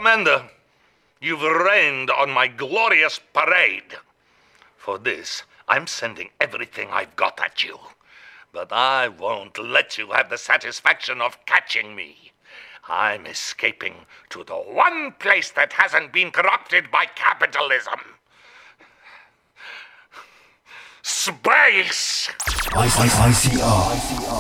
Commander, you've rained on my glorious parade. For this, I'm sending everything I've got at you. But I won't let you have the satisfaction of catching me. I'm escaping to the one place that hasn't been corrupted by capitalism. Space! ICR.